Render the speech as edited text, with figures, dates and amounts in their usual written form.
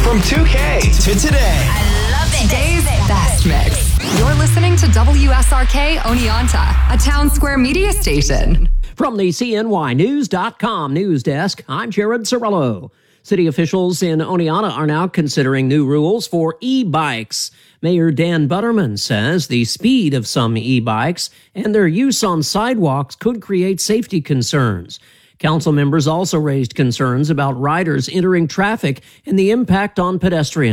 From 2K to today. I love it. Today's best mix. You're listening to WSRK Oneonta, a Town Square media station. From the CNYnews.com news desk, I'm Jared Cirillo. City officials in Oneonta are now considering new rules for e-bikes. Mayor Dan Butterman says the speed of some e-bikes and their use on sidewalks could create safety concerns. Council members also raised concerns about riders entering traffic and the impact on pedestrians.